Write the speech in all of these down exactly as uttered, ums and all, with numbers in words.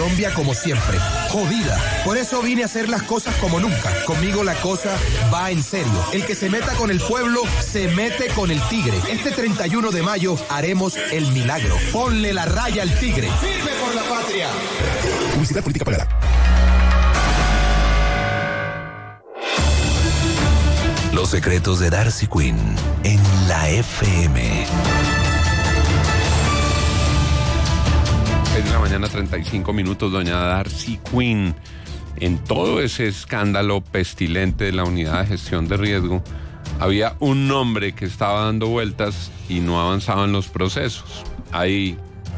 Colombia como siempre, jodida. Por eso vine a hacer las cosas como nunca. Conmigo la cosa va en serio. El que se meta con el pueblo, se mete con el tigre. Este treinta y uno de mayo haremos el milagro. Ponle la raya al tigre. ¡Firme por la patria! Publicidad política pagada. Los secretos de Darcy Quinn en la F M. seis de la mañana, treinta y cinco minutos, doña Darcy Quinn. En todo ese escándalo pestilente de la unidad de gestión de riesgo, había un nombre que estaba dando vueltas y no avanzaba en los procesos. Hay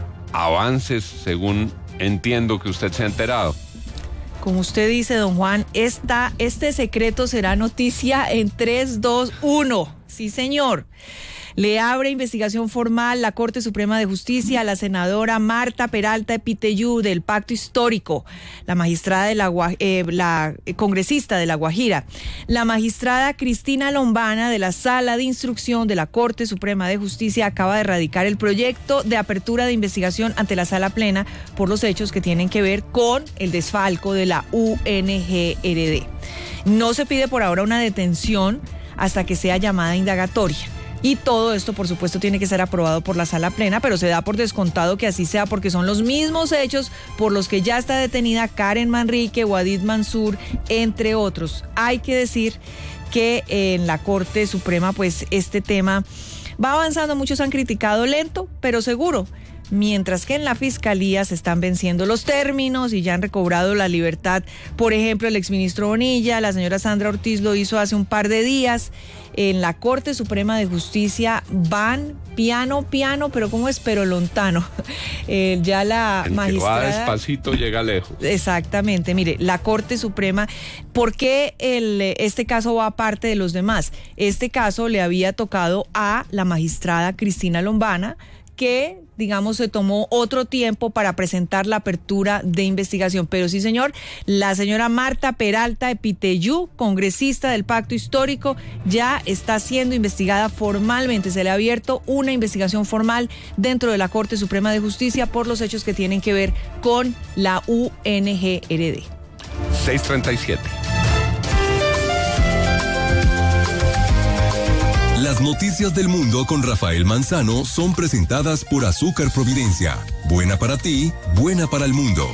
avances, según entiendo que usted se ha enterado. Como usted dice, don Juan, esta, este secreto será noticia en tres, dos, uno. Sí, señor. Le abre investigación formal la Corte Suprema de Justicia a la senadora Marta Peralta Epiteyú del Pacto Histórico, la magistrada de la, eh, la congresista de La Guajira, la magistrada Cristina Lombana de la Sala de Instrucción de la Corte Suprema de Justicia acaba de radicar el proyecto de apertura de investigación ante la Sala Plena por los hechos que tienen que ver con el desfalco de la U N G R D. No se pide por ahora una detención hasta que sea llamada indagatoria. Y todo esto, por supuesto, tiene que ser aprobado por la Sala Plena, pero se da por descontado que así sea porque son los mismos hechos por los que ya está detenida Karen Manrique, Wadid Mansur, entre otros. Hay que decir que en la Corte Suprema, pues, este tema va avanzando. Muchos han criticado lento, pero seguro. Mientras que en la Fiscalía se están venciendo los términos y ya han recobrado la libertad. Por ejemplo, el exministro Bonilla, la señora Sandra Ortiz lo hizo hace un par de días. En la Corte Suprema de Justicia van piano, piano, pero ¿cómo es? Pero lontano. Eh, ya la el magistrada... que va despacito llega lejos. Exactamente. Mire, la Corte Suprema, ¿por qué el, este caso va aparte de los demás? Este caso le había tocado a la magistrada Cristina Lombana, que, digamos, se tomó otro tiempo para presentar la apertura de investigación. Pero sí, señor, la señora Marta Peralta Epiteyú, congresista del Pacto Histórico, ya está siendo investigada formalmente. Se le ha abierto una investigación formal dentro de la Corte Suprema de Justicia por los hechos que tienen que ver con la U N G R D. seis treinta y siete. Las noticias del mundo con Rafael Manzano son presentadas por Azúcar Providencia. Buena para ti, buena para el mundo.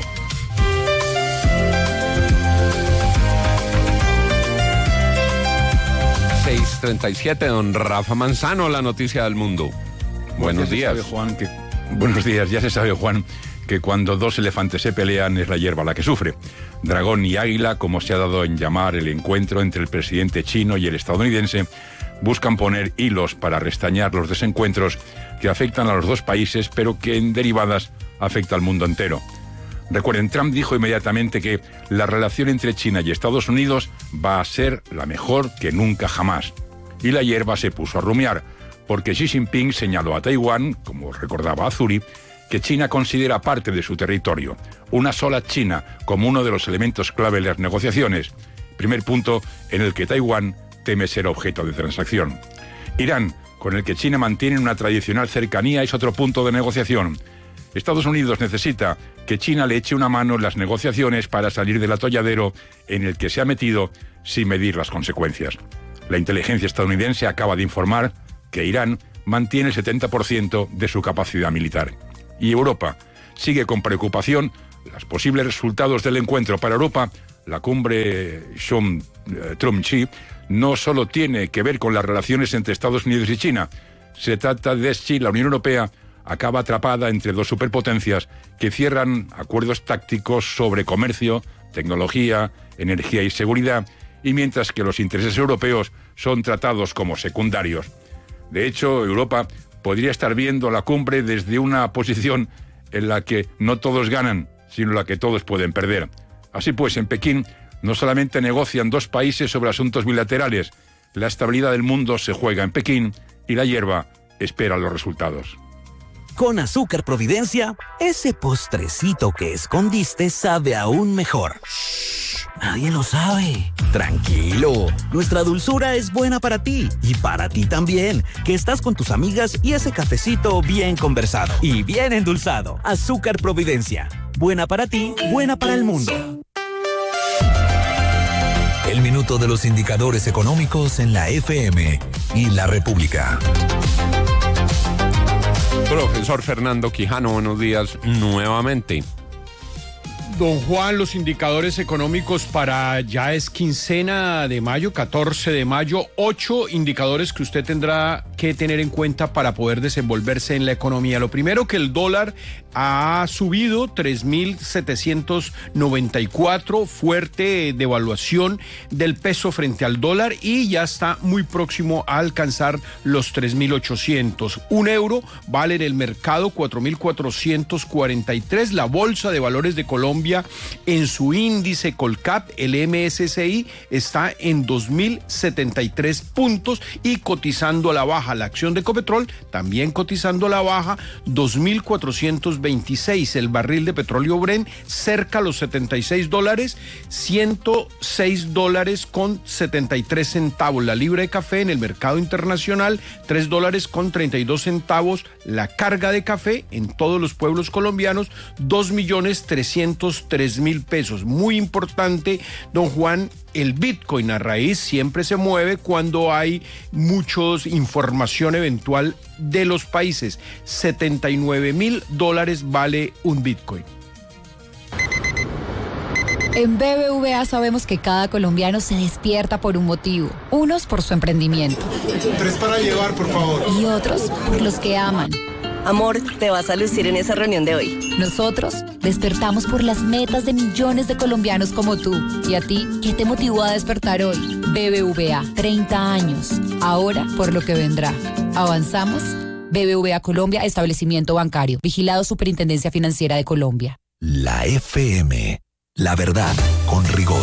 seis treinta y siete, don Rafa Manzano, la noticia del mundo. Buenos días. Sabe, Juan, que, buenos días, ya se sabe, Juan, que cuando dos elefantes se pelean es la hierba la que sufre. Dragón y águila, como se ha dado en llamar el encuentro entre el presidente chino y el estadounidense, buscan poner hilos para restañar los desencuentros que afectan a los dos países, pero que en derivadas afecta al mundo entero. Recuerden, Trump dijo inmediatamente que la relación entre China y Estados Unidos va a ser la mejor que nunca jamás. Y la hierba se puso a rumiar, porque Xi Jinping señaló a Taiwán, como recordaba Azuri, que China considera parte de su territorio, una sola China, como uno de los elementos clave de las negociaciones. Primer punto en el que Taiwán teme ser objeto de transacción. Irán, con el que China mantiene una tradicional cercanía, es otro punto de negociación. Estados Unidos necesita que China le eche una mano en las negociaciones para salir del atolladero en el que se ha metido sin medir las consecuencias. La inteligencia estadounidense acaba de informar que Irán mantiene el setenta por ciento de su capacidad militar. Y Europa sigue con preocupación los posibles resultados del encuentro. Para Europa, la cumbre Trump-Xi no solo tiene que ver con las relaciones entre Estados Unidos y China. Se trata de si la Unión Europea acaba atrapada entre dos superpotencias que cierran acuerdos tácticos sobre comercio, tecnología, energía y seguridad, y mientras que los intereses europeos son tratados como secundarios. De hecho, Europa podría estar viendo la cumbre desde una posición en la que no todos ganan, sino en la que todos pueden perder. Así pues, en Pekín no solamente negocian dos países sobre asuntos bilaterales, la estabilidad del mundo se juega en Pekín y la hierba espera los resultados. Con Azúcar Providencia, ese postrecito que escondiste sabe aún mejor. Nadie lo sabe. Tranquilo, nuestra dulzura es buena para ti y para ti también, que estás con tus amigas y ese cafecito bien conversado y bien endulzado. Azúcar Providencia. Buena para ti, buena para el mundo. El minuto de los indicadores económicos en la F M y la República. Profesor Fernando Quijano, buenos días nuevamente. Don Juan, los indicadores económicos para ya es quincena de mayo, catorce de mayo, ocho indicadores que usted tendrá que tener en cuenta para poder desenvolverse en la economía. Lo primero, que el dólar ha subido tres mil setecientos noventa y cuatro, fuerte devaluación del peso frente al dólar y ya está muy próximo a alcanzar los tres mil ochocientos. Un euro vale en el mercado cuatro mil cuatrocientos cuarenta y tres. La Bolsa de Valores de Colombia en su índice Colcap, el M S C I, está en dos mil setenta y tres puntos y cotizando a la baja. La acción de Ecopetrol también cotizando a la baja, dos mil cuatrocientos veintiséis. El barril de petróleo Brent cerca a los setenta y seis dólares, ciento seis dólares con setenta y tres centavos. La libra de café en el mercado internacional, tres dólares con treinta y dos centavos. La carga de café en todos los pueblos colombianos, dos millones trescientos tres mil pesos. Muy importante, don Juan, el Bitcoin a raíz siempre se mueve cuando hay muchos información eventual de los países. setenta y nueve mil dólares vale un Bitcoin. En B B V A sabemos que cada colombiano se despierta por un motivo. Unos por su emprendimiento. Tres para llevar, por favor. Y otros por los que aman. Amor, te vas a lucir en esa reunión de hoy. Nosotros despertamos por las metas de millones de colombianos como tú. ¿Y a ti qué te motivó a despertar hoy? B B V A, treinta años. Ahora por lo que vendrá. ¿Avanzamos? B B V A Colombia, establecimiento bancario. Vigilado Superintendencia Financiera de Colombia. La F M. La verdad con rigor.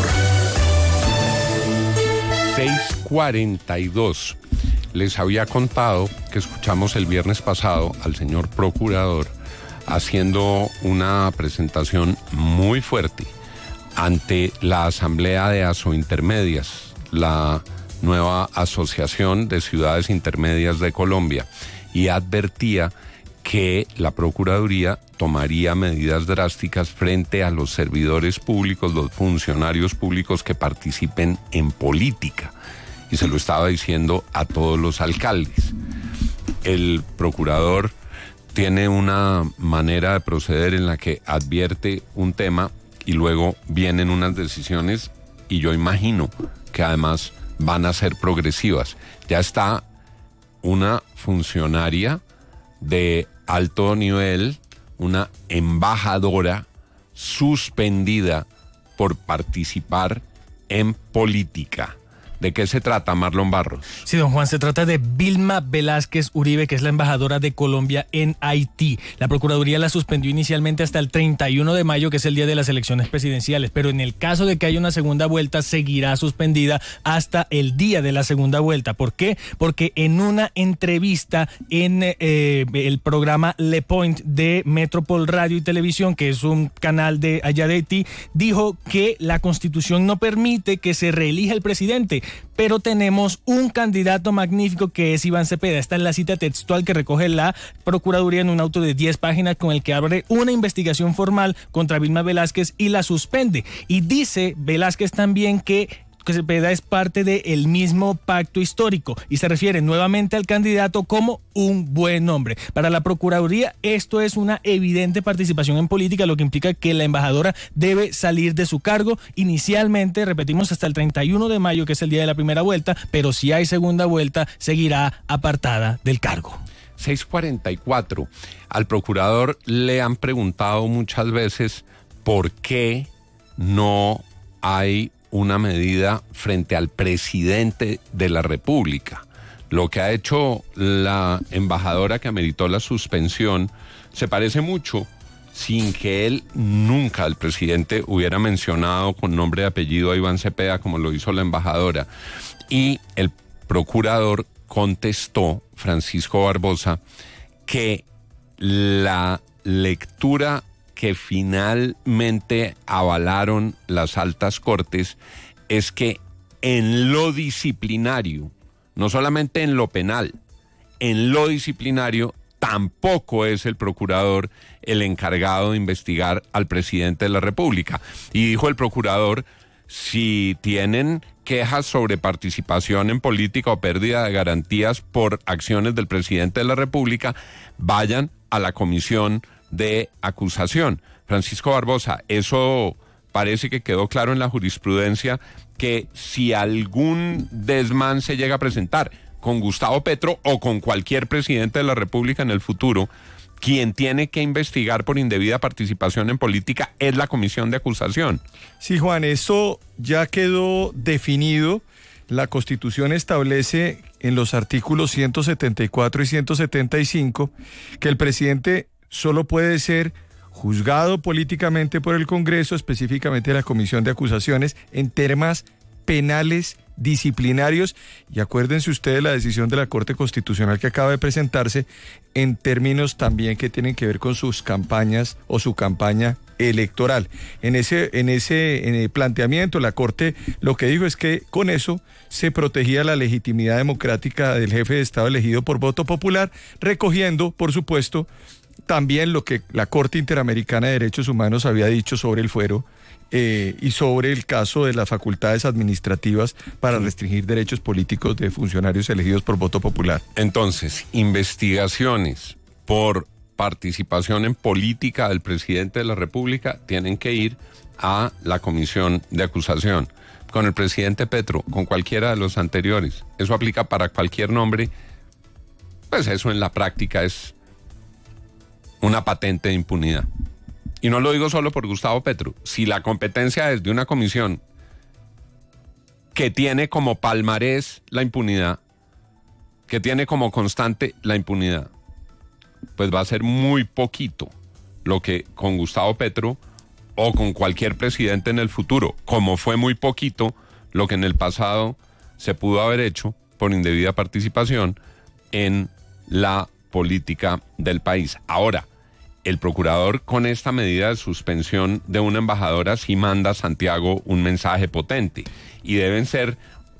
seis cuarenta y dos. Les había contado que escuchamos el viernes pasado al señor procurador haciendo una presentación muy fuerte ante la Asamblea de Asointermedias, la nueva Asociación de Ciudades Intermedias de Colombia, y advertía que la Procuraduría tomaría medidas drásticas frente a los servidores públicos, los funcionarios públicos que participen en política. Y se lo estaba diciendo a todos los alcaldes. El procurador tiene una manera de proceder en la que advierte un tema y luego vienen unas decisiones, y yo imagino que además van a ser progresivas. Ya está una funcionaria de alto nivel, una embajadora suspendida por participar en política. ¿De qué se trata, Marlon Barros? Sí, don Juan, se trata de Vilma Velázquez Uribe, que es la embajadora de Colombia en Haití. La Procuraduría la suspendió inicialmente hasta el treinta y uno de mayo, que es el día de las elecciones presidenciales, pero en el caso de que haya una segunda vuelta, seguirá suspendida hasta el día de la segunda vuelta. ¿Por qué? Porque en una entrevista en eh, el programa Le Point de Metropol Radio y Televisión, que es un canal de allá de Haití, dijo que la Constitución no permite que se reelija el presidente, pero tenemos un candidato magnífico que es Iván Cepeda. Esta es la cita textual que recoge la Procuraduría en un auto de diez páginas con el que abre una investigación formal contra Vilma Velázquez y la suspende. Y dice Velázquez también que que Cepeda es parte del mismo pacto histórico y se refiere nuevamente al candidato como un buen hombre. Para la Procuraduría esto es una evidente participación en política, lo que implica que la embajadora debe salir de su cargo inicialmente, repetimos, hasta el treinta y uno de mayo, que es el día de la primera vuelta, pero si hay segunda vuelta seguirá apartada del cargo. seis cuarenta y cuatro. Al procurador le han preguntado muchas veces por qué no hay una medida frente al presidente de la República. Lo que ha hecho la embajadora que ameritó la suspensión se parece mucho, sin que él nunca, el presidente, hubiera mencionado con nombre y apellido a Iván Cepeda como lo hizo la embajadora. Y el procurador contestó, Francisco Barbosa, que la lectura que finalmente avalaron las altas cortes es que en lo disciplinario, no solamente en lo penal, en lo disciplinario tampoco es el procurador el encargado de investigar al presidente de la República. Y dijo el procurador, si tienen quejas sobre participación en política o pérdida de garantías por acciones del presidente de la República, vayan a la comisión de acusación. Francisco Barbosa, eso parece que quedó claro en la jurisprudencia, que si algún desmán se llega a presentar con Gustavo Petro o con cualquier presidente de la República en el futuro, quien tiene que investigar por indebida participación en política es la comisión de acusación. Sí, Juan, eso ya quedó definido. La Constitución establece en los artículos ciento setenta y cuatro y ciento setenta y cinco que el presidente solo puede ser juzgado políticamente por el Congreso, específicamente la Comisión de Acusaciones, en temas penales disciplinarios, y acuérdense ustedes la decisión de la Corte Constitucional que acaba de presentarse en términos también que tienen que ver con sus campañas o su campaña electoral. En ese, en ese en el planteamiento, la Corte lo que dijo es que con eso se protegía la legitimidad democrática del jefe de Estado elegido por voto popular, recogiendo, por supuesto, también lo que la Corte Interamericana de Derechos Humanos había dicho sobre el fuero eh, y sobre el caso de las facultades administrativas para restringir derechos políticos de funcionarios elegidos por voto popular. Entonces, investigaciones por participación en política del presidente de la República tienen que ir a la comisión de acusación. Con el presidente Petro, con cualquiera de los anteriores, eso aplica para cualquier nombre, pues eso en la práctica es una patente de impunidad. Y no lo digo solo por Gustavo Petro. Si la competencia es de una comisión que tiene como palmarés la impunidad, que tiene como constante la impunidad, pues va a ser muy poquito lo que con Gustavo Petro o con cualquier presidente en el futuro, como fue muy poquito lo que en el pasado se pudo haber hecho por indebida participación en la política del país. Ahora, el procurador con esta medida de suspensión de una embajadora sí manda a Santiago un mensaje potente, y deben ser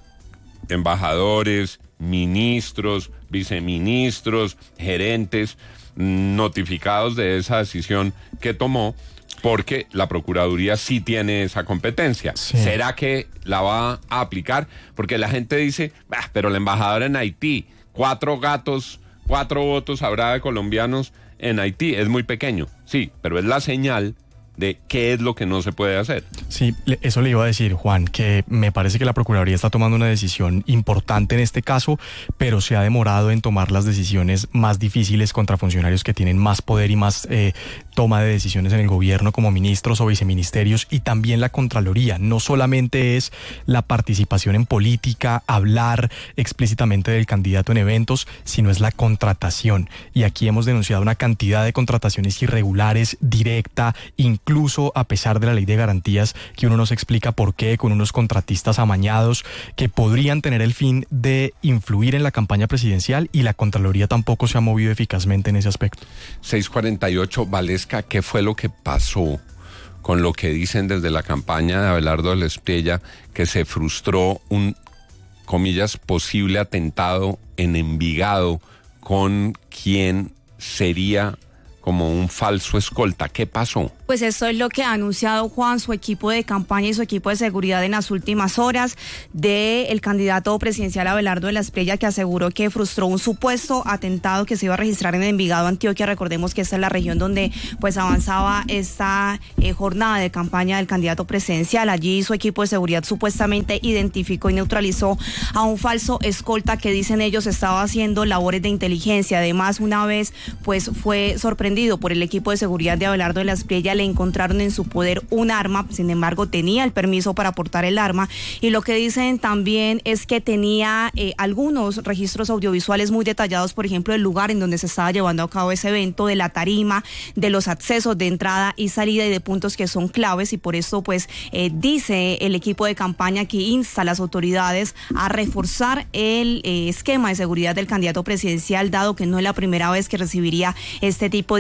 embajadores, ministros, viceministros, gerentes notificados de esa decisión que tomó, porque la Procuraduría sí tiene esa competencia. Sí. ¿Será que la va a aplicar? Porque la gente dice, bah, pero la embajadora en Haití, cuatro gatos, cuatro votos habrá de colombianos en Haití, es muy pequeño. Sí, pero es la señal de qué es lo que no se puede hacer. Sí, eso le iba a decir, Juan, que me parece que la Procuraduría está tomando una decisión importante en este caso, pero se ha demorado en tomar las decisiones más difíciles contra funcionarios que tienen más poder y más eh, toma de decisiones en el gobierno, como ministros o viceministerios, y también la Contraloría. No solamente es la participación en política, hablar explícitamente del candidato en eventos, sino es la contratación. Y aquí hemos denunciado una cantidad de contrataciones irregulares, directa, incluso incluso a pesar de la ley de garantías, que uno nos explica por qué, con unos contratistas amañados que podrían tener el fin de influir en la campaña presidencial, y la Contraloría tampoco se ha movido eficazmente en ese aspecto. seis cuarenta y ocho, Valesca, ¿qué fue lo que pasó con lo que dicen desde la campaña de Abelardo de la Espriella, que se frustró un, comillas, posible atentado en Envigado con quien sería como un falso escolta? ¿Qué pasó? Pues eso es lo que ha anunciado, Juan, su equipo de campaña y su equipo de seguridad en las últimas horas, del candidato presidencial Abelardo de la Espriella, que aseguró que frustró un supuesto atentado que se iba a registrar en Envigado, Antioquia. Recordemos que esta es la región donde pues avanzaba esta eh, jornada de campaña del candidato presidencial. Allí su equipo de seguridad supuestamente identificó y neutralizó a un falso escolta que, dicen ellos, estaba haciendo labores de inteligencia. Además, una vez pues fue sorprendido por el equipo de seguridad de Abelardo de la Espriella, le encontraron en su poder un arma. Sin embargo, tenía el permiso para portar el arma, y lo que dicen también es que tenía eh, algunos registros audiovisuales muy detallados, por ejemplo, del lugar en donde se estaba llevando a cabo ese evento, de la tarima, de los accesos de entrada y salida y de puntos que son claves, y por eso pues eh, dice el equipo de campaña que insta a las autoridades a reforzar el eh, esquema de seguridad del candidato presidencial, dado que no es la primera vez que recibiría este tipo de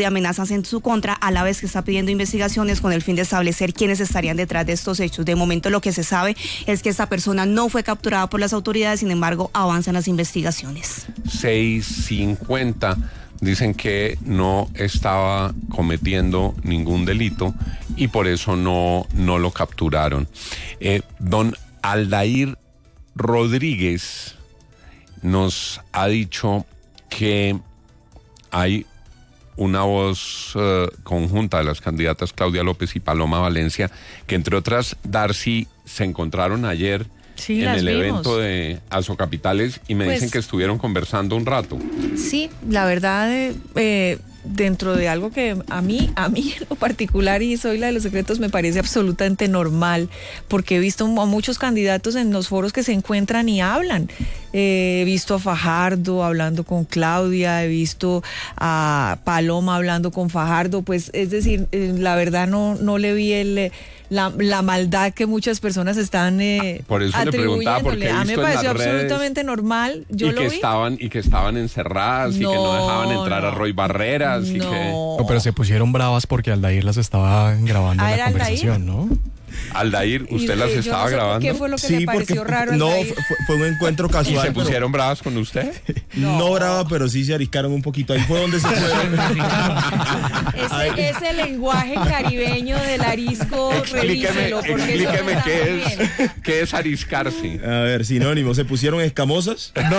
de amenazas en su contra, a la vez que está pidiendo investigaciones con el fin de establecer quiénes estarían detrás de estos hechos. De momento lo que se sabe es que esta persona no fue capturada por las autoridades, sin embargo avanzan las investigaciones. seis cincuenta. Dicen que no estaba cometiendo ningún delito y por eso no, no lo capturaron. Eh, don Aldair Rodríguez nos ha dicho que hay una voz uh, conjunta de las candidatas Claudia López y Paloma Valencia, que entre otras, Darcy, se encontraron ayer sí, en el vimos. evento de Azocapitales y me Pues, dicen que estuvieron conversando un rato. Sí, la verdad, eh, eh, dentro de algo que a mí, a mí en lo particular, y soy la de los secretos, me parece absolutamente normal, porque he visto a muchos candidatos en los foros que se encuentran y hablan. Eh, he visto a Fajardo hablando con Claudia, he visto a Paloma hablando con Fajardo, pues es decir, eh, la verdad no, no le vi el... La, la maldad que muchas personas están eh, Por eso le preguntaba, porque he a mí me visto en pareció las redes absolutamente normal. Yo y lo que vi. estaban y que estaban encerradas No, y que no dejaban entrar no. a Roy Barreras y No. que No, pero se pusieron bravas porque Aldair las estaba grabando Ah, en la ¿era Aldair? conversación, ¿no? Aldair, ¿usted Y, las eh, yo estaba no sé grabando? ¿Qué fue lo que Sí, le pareció porque raro? no, Aldair? fue, fue un encuentro ¿Y casual. se pero pusieron bravas con usted? No. No. brava, pero sí se ariscaron un poquito. Ahí fue donde se fueron. Ese, ese lenguaje caribeño del arisco, Explíqueme, revíselo, porque eso explíqueme no está qué muy es, bien. qué es ariscarse. A ver, sinónimo. ¿Se pusieron escamosas? No.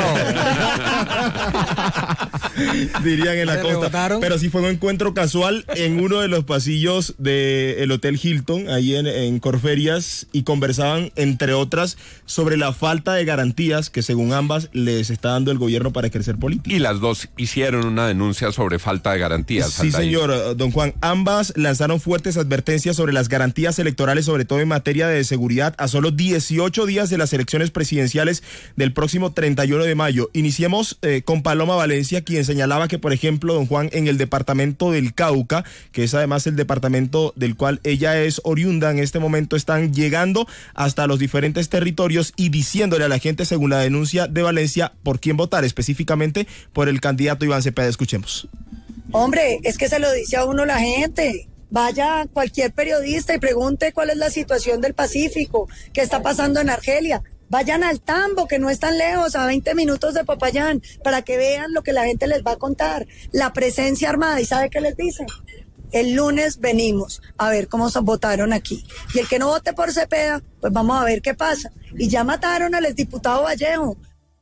Dirían en la ¿Se costa. rebotaron? Pero sí fue un encuentro casual en uno de los pasillos del Hotel Hilton, ahí en, en Corferias, y conversaban, entre otras, sobre la falta de garantías que según ambas les está dando el gobierno para ejercer política. Y las dos hicieron una denuncia sobre falta de garantías. Sí, Aldair. señor, don Juan. Ambas lanzaron fuertes advertencias sobre las garantías electorales, sobre todo en materia de seguridad, a solo dieciocho días de las elecciones presidenciales del próximo treinta y uno de mayo. Iniciemos eh, con Paloma Valencia, quien señalaba que, por ejemplo, don Juan, en el departamento del Cauca, que es además el departamento del cual ella es oriunda, en este momento están llegando hasta los diferentes territorios y diciéndole a la gente, según la denuncia de Valencia, por quién votar, específicamente por el candidato Iván Cepeda. Escuchemos. Hombre, es que se lo dice a uno la gente. Vaya cualquier periodista y pregunte cuál es la situación del Pacífico, qué está pasando en Argelia. Vayan al Tambo, que no es tan lejos, a veinte minutos de Popayán, para que vean lo que la gente les va a contar. La presencia armada, ¿y sabe qué les dicen? El lunes venimos a ver cómo se votaron aquí. Y el que no vote por Cepeda, pues vamos a ver qué pasa. Y ya mataron al exdiputado Vallejo.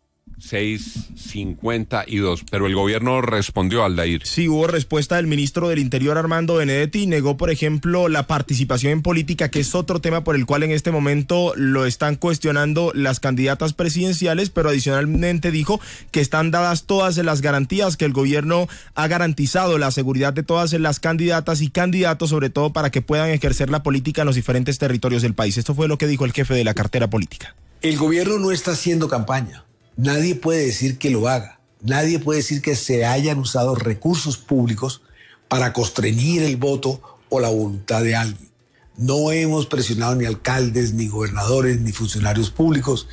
seis cincuenta y dos, pero el gobierno respondió, Aldair. Sí, hubo respuesta del ministro del Interior, Armando Benedetti, negó, por ejemplo, la participación en política, que es otro tema por el cual en este momento lo están cuestionando las candidatas presidenciales, pero adicionalmente dijo que están dadas todas las garantías, que el gobierno ha garantizado la seguridad de todas las candidatas y candidatos, sobre todo para que puedan ejercer la política en los diferentes territorios del país. Esto fue lo que dijo el jefe de la cartera política. El gobierno no está haciendo campaña. Nadie puede decir que lo haga. Nadie puede decir que se hayan usado recursos públicos para constreñir el voto o la voluntad de alguien. No hemos presionado ni alcaldes, ni gobernadores, ni funcionarios públicos.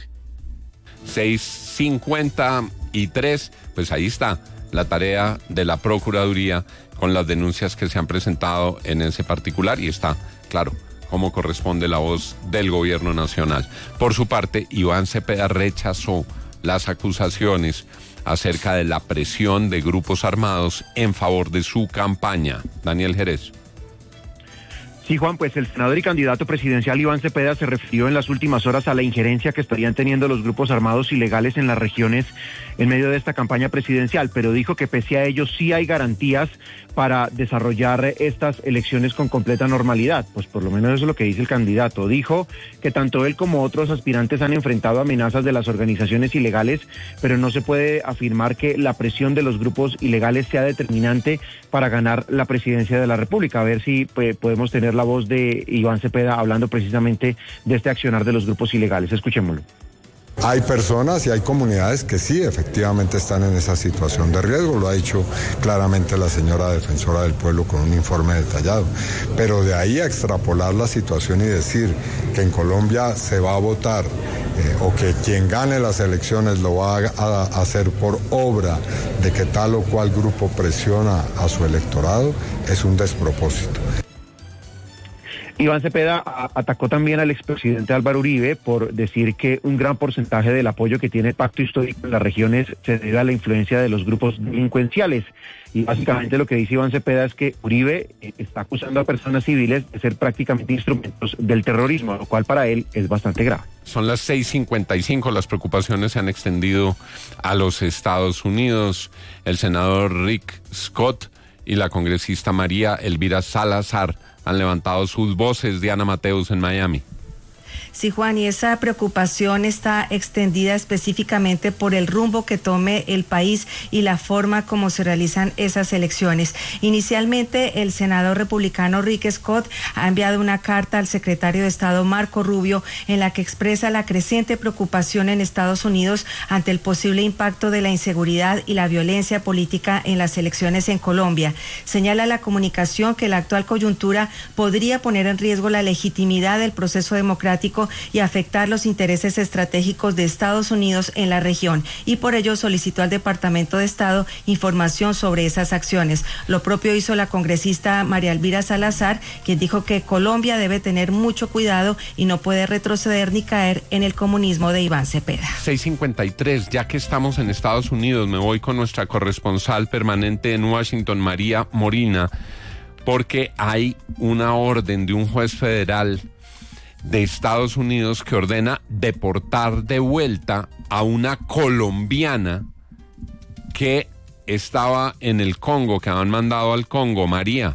seis cincuenta y tres, pues ahí está la tarea de la Procuraduría con las denuncias que se han presentado en ese particular y está, claro, como corresponde la voz del gobierno nacional. Por su parte, Iván Cepeda rechazó las acusaciones acerca de la presión de grupos armados en favor de su campaña. Daniel Jerez. Sí, Juan, pues el senador y candidato presidencial Iván Cepeda se refirió en las últimas horas a la injerencia que estarían teniendo los grupos armados ilegales en las regiones en medio de esta campaña presidencial, pero dijo que pese a ello sí hay garantías para desarrollar estas elecciones con completa normalidad. Pues por lo menos eso es lo que dice el candidato. Dijo que tanto él como otros aspirantes han enfrentado amenazas de las organizaciones ilegales, pero no se puede afirmar que la presión de los grupos ilegales sea determinante para ganar la presidencia de la República. A ver si pues, podemos tener la voz de Iván Cepeda hablando precisamente de este accionar de los grupos ilegales. Escuchémoslo. Hay personas y hay comunidades que sí, efectivamente están en esa situación de riesgo, lo ha dicho claramente la señora defensora del pueblo con un informe detallado, pero de ahí a extrapolar la situación y decir que en Colombia se va a votar eh, o que quien gane las elecciones lo va a, a hacer por obra de que tal o cual grupo presiona a su electorado, es un despropósito. Iván Cepeda atacó también al expresidente Álvaro Uribe por decir que un gran porcentaje del apoyo que tiene el pacto histórico en las regiones se debe a la influencia de los grupos delincuenciales. Y básicamente lo que dice Iván Cepeda es que Uribe está acusando a personas civiles de ser prácticamente instrumentos del terrorismo, lo cual para él es bastante grave. Son las seis cincuenta y cinco, las preocupaciones se han extendido a los Estados Unidos. El senador Rick Scott y la congresista María Elvira Salazar han levantado sus voces. Diana Mateus en Miami. Sí, Juan, y esa preocupación está extendida específicamente por el rumbo que tome el país y la forma como se realizan esas elecciones. Inicialmente, el senador republicano Rick Scott ha enviado una carta al secretario de Estado Marco Rubio en la que expresa la creciente preocupación en Estados Unidos ante el posible impacto de la inseguridad y la violencia política en las elecciones en Colombia. Señala la comunicación que la actual coyuntura podría poner en riesgo la legitimidad del proceso democrático y afectar los intereses estratégicos de Estados Unidos en la región, y por ello solicitó al Departamento de Estado información sobre esas acciones. Lo propio hizo la congresista María Elvira Salazar, quien dijo que Colombia debe tener mucho cuidado y no puede retroceder ni caer en el comunismo de Iván Cepeda. seis cincuenta y tres, ya que estamos en Estados Unidos, me voy con nuestra corresponsal permanente en Washington, María Molina, porque hay una orden de un juez federal de Estados Unidos que ordena deportar de vuelta a una colombiana que estaba en el Congo, que habían mandado al Congo. María.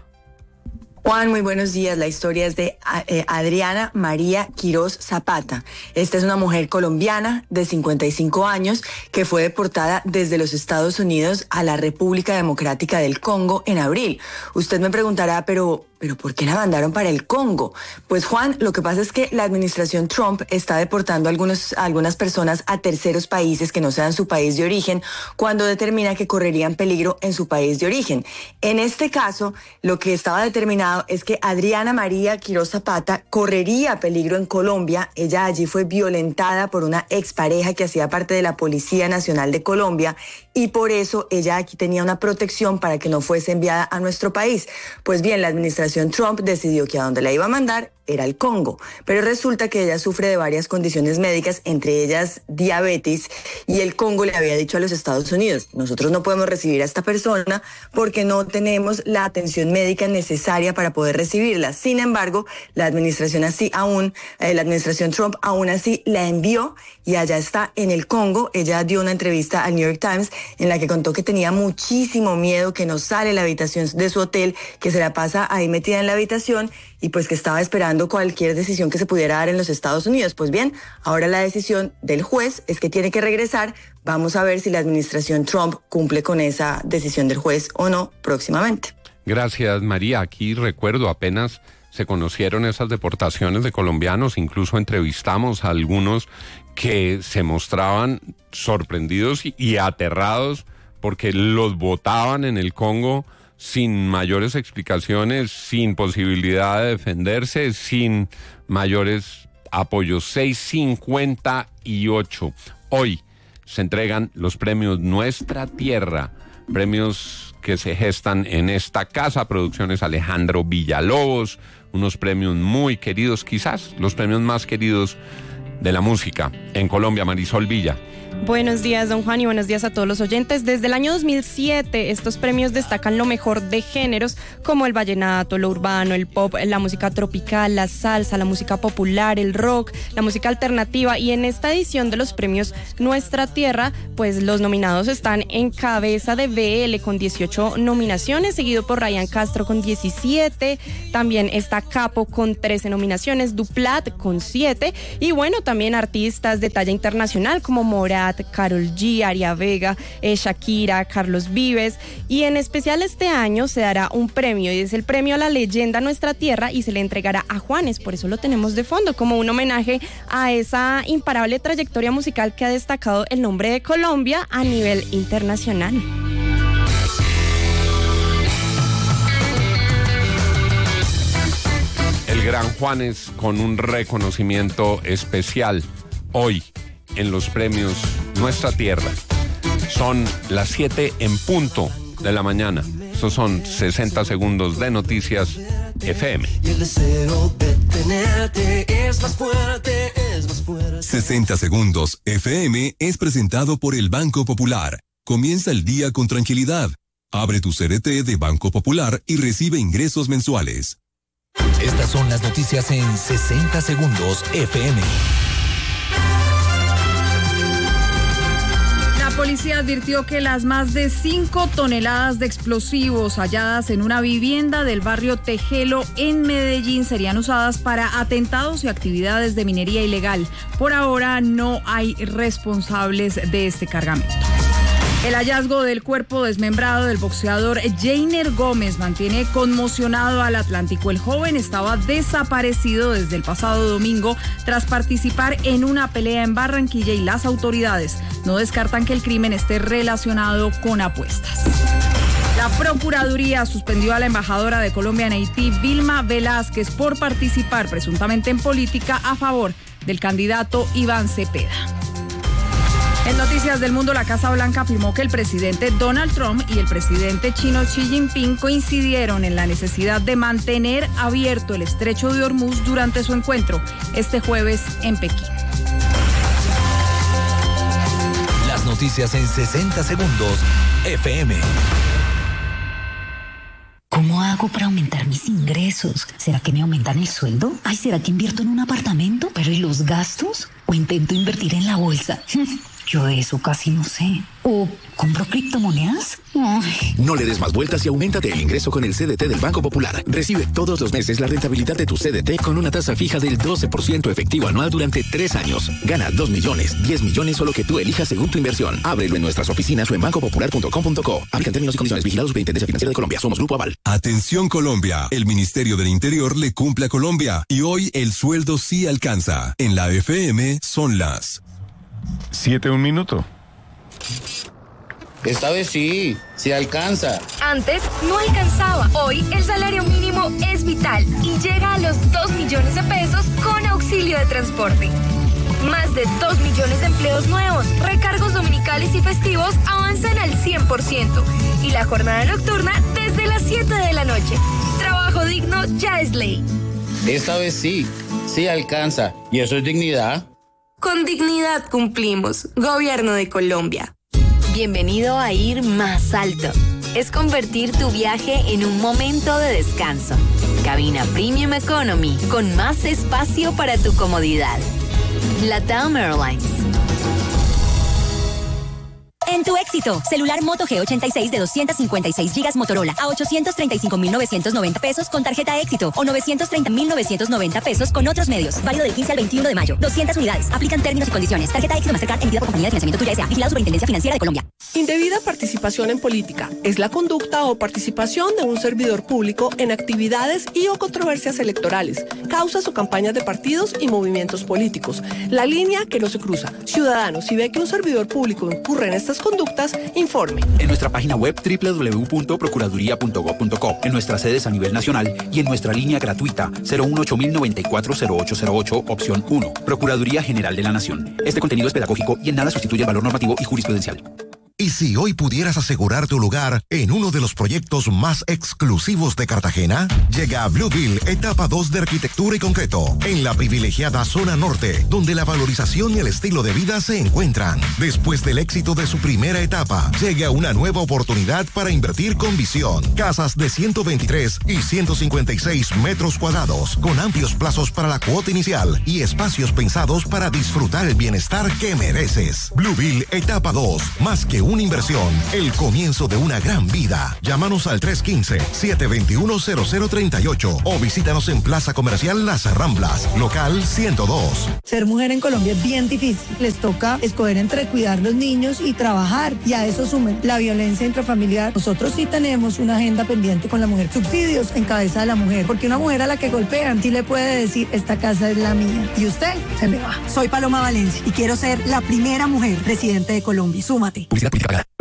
Juan, muy buenos días. La historia es de eh, Adriana María Quiroz Zapata. Esta es una mujer colombiana de cincuenta y cinco años que fue deportada desde los Estados Unidos a la República Democrática del Congo en abril. Usted me preguntará, pero... ¿Pero por qué la mandaron para el Congo? Pues Juan, lo que pasa es que la administración Trump está deportando a, algunos, a algunas personas a terceros países que no sean su país de origen cuando determina que correrían peligro en su país de origen. En este caso, lo que estaba determinado es que Adriana María Quiroz Zapata correría peligro en Colombia. Ella allí fue violentada por una expareja que hacía parte de la Policía Nacional de Colombia y por eso ella aquí tenía una protección para que no fuese enviada a nuestro país. Pues bien, la administración Trump decidió que a donde la iba a mandar era el Congo, pero resulta que ella sufre de varias condiciones médicas, entre ellas diabetes, y el Congo le había dicho a los Estados Unidos, nosotros no podemos recibir a esta persona porque no tenemos la atención médica necesaria para poder recibirla. Sin embargo, la administración así aún, eh, la administración Trump aún así la envió y allá está en el Congo. Ella dio una entrevista al New York Times en la que contó que tenía muchísimo miedo, que no sale de la habitación de su hotel, que se la pasa ahí metida en la habitación y pues que estaba esperando cualquier decisión que se pudiera dar en los Estados Unidos. Pues bien, ahora la decisión del juez es que tiene que regresar. Vamos a ver si la administración Trump cumple con esa decisión del juez o no próximamente. Gracias, María. Aquí recuerdo apenas se conocieron esas deportaciones de colombianos, incluso entrevistamos a algunos que se mostraban sorprendidos y, y aterrados porque los botaban en el Congo sin mayores explicaciones, sin posibilidad de defenderse, sin mayores apoyos. seis cincuenta y ocho. Hoy se entregan los premios Nuestra Tierra, premios que se gestan en esta casa, Producciones Alejandro Villalobos, unos premios muy queridos, quizás los premios más queridos de la música en Colombia. Marisol Villa. Buenos días, don Juan, y buenos días a todos los oyentes. Desde el año dos mil siete, estos premios destacan lo mejor de géneros como el vallenato, lo urbano, el pop, la música tropical, la salsa, la música popular, el rock, la música alternativa. Y en esta edición de los premios Nuestra Tierra, pues los nominados están en cabeza de B L con dieciocho nominaciones, seguido por Ryan Castro con diecisiete. También está Capo con trece nominaciones, Duplat con siete. Y bueno, también artistas de talla internacional como Morat, Karol G, Aria Vega, eh, Shakira, Carlos Vives. Y en especial este año se dará un premio, y es el premio a la leyenda Nuestra Tierra, y se le entregará a Juanes. Por eso lo tenemos de fondo, como un homenaje a esa imparable trayectoria musical que ha destacado el nombre de Colombia a nivel internacional. El gran Juanes con un reconocimiento especial. hoy en los premios Nuestra Tierra. Son las siete en punto de la mañana. Estos son sesenta segundos de noticias F M. Y el deseo de tenerte es más fuerte, es más fuerte. sesenta segundos F M es presentado por el Banco Popular. Comienza el día con tranquilidad. Abre tu C D T de Banco Popular y recibe ingresos mensuales. Estas son las noticias en sesenta segundos F M. La policía advirtió que las más de cinco toneladas de explosivos halladas en una vivienda del barrio Tejelo en Medellín serían usadas para atentados y actividades de minería ilegal. Por ahora no hay responsables de este cargamento. El hallazgo del cuerpo desmembrado del boxeador Jainer Gómez mantiene conmocionado al Atlántico. El joven estaba desaparecido desde el pasado domingo tras participar en una pelea en Barranquilla y las autoridades no descartan que el crimen esté relacionado con apuestas. La Procuraduría suspendió a la embajadora de Colombia en Haití, Vilma Velázquez, por participar presuntamente en política a favor del candidato Iván Cepeda. En Noticias del Mundo, la Casa Blanca afirmó que el presidente Donald Trump y el presidente chino Xi Jinping coincidieron en la necesidad de mantener abierto el estrecho de Hormuz durante su encuentro este jueves en Pekín. Las noticias en sesenta segundos F M. ¿Cómo hago para aumentar mis ingresos? ¿Será que me aumentan el sueldo? Ay, ¿será que invierto en un apartamento? ¿Pero y los gastos? ¿O intento invertir en la bolsa? Yo de eso casi no sé. ¿O compro criptomonedas? Ay. No le des más vueltas y auméntate el ingreso con el C D T del Banco Popular. Recibe todos los meses la rentabilidad de tu C D T con una tasa fija del doce por ciento efectivo anual durante tres años. Gana dos millones, diez millones o lo que tú elijas según tu inversión. Ábrelo en nuestras oficinas o en banco popular punto com punto co. Aplican términos y condiciones. Vigilados Superintendencia Financiera de Colombia. Somos Grupo Aval. Atención Colombia. El Ministerio del Interior le cumple a Colombia y hoy el sueldo sí alcanza. En la F M son las siete un minuto. Esta vez sí, sí alcanza. Antes no alcanzaba. Hoy el salario mínimo es vital y llega a los dos millones de pesos con auxilio de transporte. Más de dos millones de empleos nuevos, recargos dominicales y festivos avanzan al cien por ciento. Y la jornada nocturna desde las siete de la noche. Trabajo digno ya es ley. Esta vez sí, sí alcanza. ¿Y eso es dignidad? Con dignidad cumplimos. Gobierno de Colombia. Bienvenido a Ir Más Alto. Es convertir tu viaje en un momento de descanso. Cabina Premium Economy con más espacio para tu comodidad. LATAM Airlines. En tu éxito, celular Moto G ochenta y seis de doscientos cincuenta y seis gigas Motorola a ochocientos treinta y cinco mil novecientos noventa pesos con tarjeta éxito o novecientos treinta mil novecientos noventa pesos con otros medios. Válido del quince al veintiuno de mayo. doscientas unidades. Aplican términos y condiciones. Tarjeta éxito Mastercard emitida por compañía de financiamiento Tuya S A. Vigilado Superintendencia Financiera de Colombia. Indebida participación en política es la conducta o participación de un servidor público en actividades y o controversias electorales, causas o campañas de partidos y movimientos políticos. La línea que no se cruza. Ciudadanos, si ve que un servidor público incurre en estas conductas, informe. En nuestra página web doble u doble u doble u punto procuraduría punto gob punto co, en nuestras sedes a nivel nacional y en nuestra línea gratuita cero uno ocho mil noventa y cuatro cero ocho cero ocho, opción uno. Procuraduría General de la Nación. Este contenido es pedagógico y en nada sustituye el valor normativo y jurisprudencial. ¿Y si hoy pudieras asegurar tu lugar en uno de los proyectos más exclusivos de Cartagena? Llega Bluebill, etapa dos de arquitectura y concreto, en la privilegiada zona norte, donde la valorización y el estilo de vida se encuentran. Después del éxito de su primera etapa, llega una nueva oportunidad para invertir con visión. Casas de ciento veintitrés y ciento cincuenta y seis metros cuadrados, con amplios plazos para la cuota inicial y espacios pensados para disfrutar el bienestar que mereces. Bluebill, etapa dos, más que una inversión, el comienzo de una gran vida. Llámanos al tres uno cinco, siete dos uno, cero cero tres ocho o visítanos en Plaza Comercial Las Ramblas, local ciento dos. Ser mujer en Colombia es bien difícil. Les toca escoger entre cuidar los niños y trabajar, y a eso sumen la violencia intrafamiliar. Nosotros sí tenemos una agenda pendiente con la mujer. Subsidios en cabeza de la mujer, porque una mujer a la que golpean sí le puede decir, esta casa es la mía, y usted se me va. Soy Paloma Valencia y quiero ser la primera mujer presidente de Colombia. Súmate. Publicidad política pagada.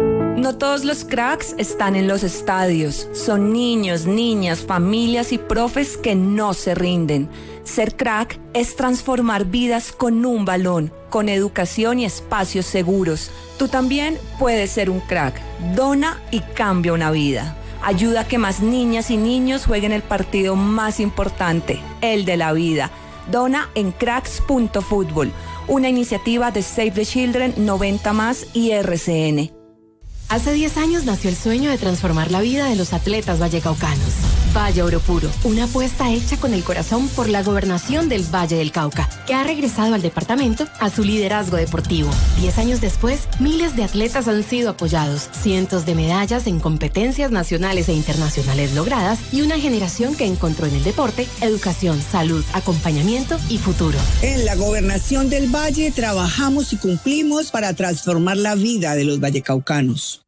No todos los cracks están en los estadios. Son niños, niñas, familias y profes que no se rinden. Ser crack es transformar vidas con un balón, con educación y espacios seguros. Tú también puedes ser un crack. Dona y cambia una vida. Ayuda a que más niñas y niños jueguen el partido más importante, el de la vida. Dona en cracks punto fútbol, una iniciativa de Save the Children, noventa más y R C N. Hace diez años nació el sueño de transformar la vida de los atletas vallecaucanos. Valle Oro Puro, una apuesta hecha con el corazón por la gobernación del Valle del Cauca, que ha regresado al departamento a su liderazgo deportivo. Diez años después, miles de atletas han sido apoyados, cientos de medallas en competencias nacionales e internacionales logradas y una generación que encontró en el deporte educación, salud, acompañamiento y futuro. En la gobernación del Valle trabajamos y cumplimos para transformar la vida de los vallecaucanos.